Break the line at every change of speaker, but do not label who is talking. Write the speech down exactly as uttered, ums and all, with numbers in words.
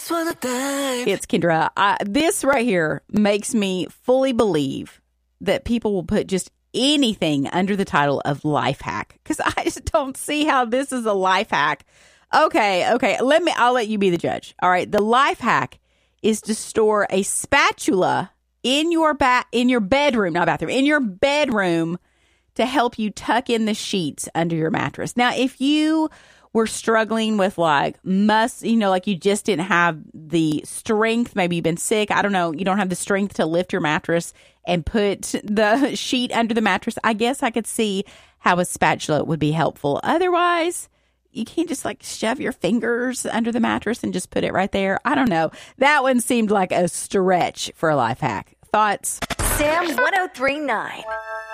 just wanna dive.
It's Kendra. I, this right here makes me fully believe that people will put just anything under the title of life hack, because I just don't see how this is a life hack. Okay, okay. Let me. I'll let you be the judge. All right. The life hack is to store a spatula in your ba- in your bedroom, not bathroom, in your bedroom to help you tuck in the sheets under your mattress. Now, if you were struggling with like must, you know, like you just didn't have the strength, maybe you've been sick, I don't know, you don't have the strength to lift your mattress and put the sheet under the mattress, I guess I could see how a spatula would be helpful. Otherwise, you can't just like shove your fingers under the mattress and just put it right there. I don't know. That one seemed like a stretch for a life hack. Thoughts?
Sam one oh three point nine.